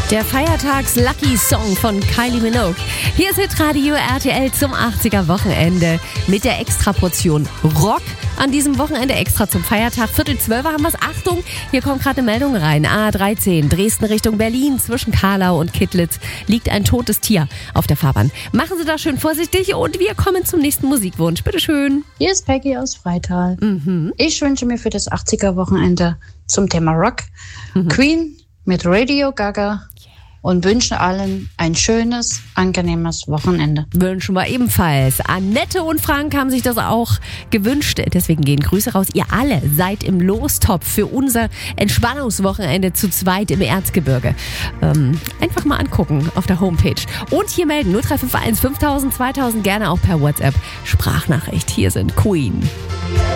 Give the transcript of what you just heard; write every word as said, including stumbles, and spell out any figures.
Der Feiertags-Lucky-Song von Kylie Minogue. Hier ist Hitradio R T L zum achtziger-Wochenende mit der Extraportion Rock. An diesem Wochenende extra zum Feiertag. Viertel zwölf haben wir es. Achtung, hier kommt gerade eine Meldung rein. A dreizehn, Dresden Richtung Berlin. Zwischen Karlau und Kittlitz liegt ein totes Tier auf der Fahrbahn. Machen Sie da schön vorsichtig und wir kommen zum nächsten Musikwunsch. Bitteschön. Hier ist Peggy aus Freital. Mhm. Ich wünsche mir für das achtziger-Wochenende zum Thema Rock Mhm. Queen mit Radio Gaga und wünsche allen ein schönes, angenehmes Wochenende. Wünschen wir ebenfalls. Annette und Frank haben sich das auch gewünscht. Deswegen gehen Grüße raus. Ihr alle seid im Lostopf für unser Entspannungswochenende zu zweit im Erzgebirge. Ähm, einfach mal angucken auf der Homepage. Und hier melden null drei fünf eins fünftausend zweitausend, gerne auch per WhatsApp. Sprachnachricht. Hier sind Queen.